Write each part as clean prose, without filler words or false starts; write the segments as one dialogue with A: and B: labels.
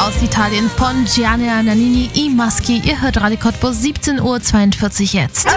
A: aus Italien von Gianna Nannini, I Maschi. Ihr hört Radio Cottbus, 17:42 Uhr jetzt.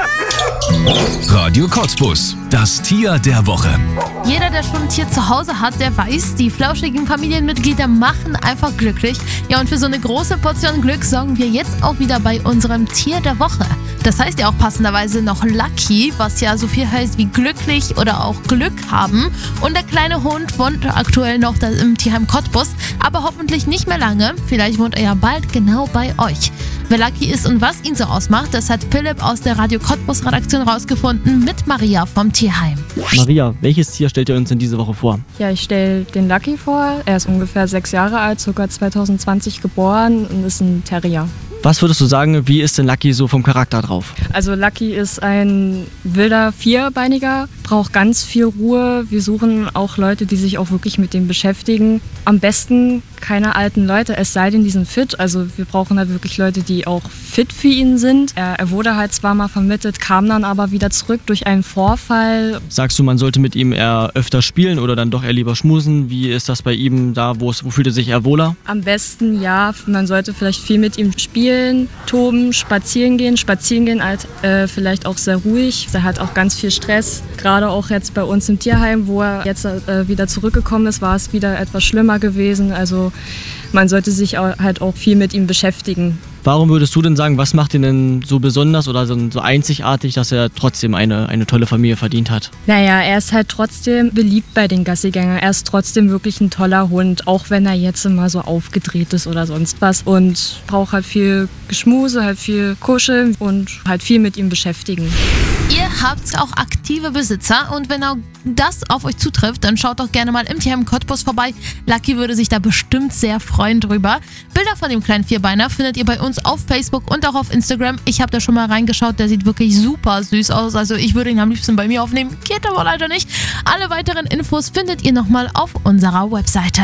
B: Radio Cottbus, das Tier der Woche.
A: Jeder, der schon ein Tier zu Hause hat, der weiß, die flauschigen Familienmitglieder machen einfach glücklich. Ja, und für so eine große Portion Glück sorgen wir jetzt auch wieder bei unserem Tier der Woche. Das heißt ja auch passenderweise noch Lucky, was ja so viel heißt wie glücklich oder auch Glück haben. Und der kleine Hund wohnt aktuell noch im Tierheim Cottbus, aber hoffentlich nicht mehr lange. Vielleicht wohnt er ja bald genau bei euch. Wer Lucky ist und was ihn so ausmacht, das hat Philipp aus der Radio Cottbus Redaktion rausgefunden mit Maria vom Tierheim.
C: Maria, welches Tier stellt ihr uns in diese Woche vor?
D: Ja, ich stelle den Lucky vor. Er ist ungefähr 6 Jahre alt, ca. 2020 geboren und ist ein Terrier.
C: Was würdest du sagen, wie ist denn Lucky so vom Charakter drauf?
D: Also Lucky ist ein wilder Vierbeiniger, braucht ganz viel Ruhe. Wir suchen auch Leute, die sich auch wirklich mit dem beschäftigen. Am besten keine alten Leute, es sei denn, die sind fit. Also wir brauchen halt wirklich Leute, die auch fit für ihn sind. Er wurde halt zwar mal vermittelt, kam dann aber wieder zurück durch einen Vorfall.
C: Sagst du, man sollte mit ihm eher öfter spielen oder dann doch eher lieber schmusen? Wie ist das bei ihm da? Wo fühlt er sich eher wohler?
D: Am besten ja, man sollte vielleicht viel mit ihm spielen, toben, spazieren gehen. Spazieren gehen halt vielleicht auch sehr ruhig. Er hat auch ganz viel Stress. Gerade auch jetzt bei uns im Tierheim, wo er jetzt wieder zurückgekommen ist, war es wieder etwas schlimmer gewesen. Also man sollte sich halt auch viel mit ihm beschäftigen.
C: Warum würdest du denn sagen, was macht ihn denn so besonders oder so einzigartig, dass er trotzdem eine tolle Familie verdient hat?
D: Naja, er ist halt trotzdem beliebt bei den Gassigängern. Er ist trotzdem wirklich ein toller Hund, auch wenn er jetzt mal so aufgedreht ist oder sonst was. Und braucht halt viel Geschmuse, halt viel Kuscheln und halt viel mit ihm beschäftigen.
A: Ihr habt auch aktive Besitzer und wenn auch das auf euch zutrifft, dann schaut doch gerne mal im Tierheim Cottbus vorbei. Lucky würde sich da bestimmt sehr freuen drüber. Bilder von dem kleinen Vierbeiner findet ihr bei uns auf Facebook und auch auf Instagram. Ich habe da schon mal reingeschaut, der sieht wirklich super süß aus. Also ich würde ihn am liebsten bei mir aufnehmen, geht aber leider nicht. Alle weiteren Infos findet ihr nochmal auf unserer Webseite.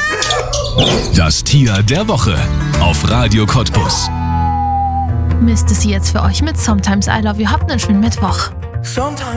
B: Das Tier der Woche auf Radio Cottbus.
A: Misst es jetzt für euch mit Sometimes I Love You. Habt einen schönen Mittwoch.